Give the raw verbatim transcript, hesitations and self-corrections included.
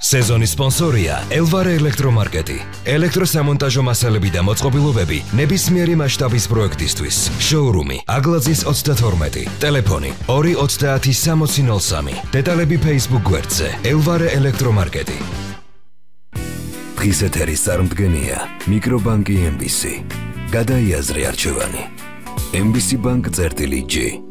სეზონის სპონსორია ელვარე ელექტრომარკეტი. ელექტროსამონტაჟო მასალები და მოწყობილობები ნებისმიერი მასშტაბის პროექტისთვის. შოურუმი აგლაძის ოცდათორმეტი. ტელეფონი ორი ოცდაათი სამოცი ნოლ სამი. დეტალები Facebook გვერდზე ელვარე ელექტრომარკეტი. დღის ეთერის წარმდგენია მიკრობანკი ემ ბი სი. გადაიაზრე არჩევანი. ემ ბი სი ბანკ წერტილი ჯი.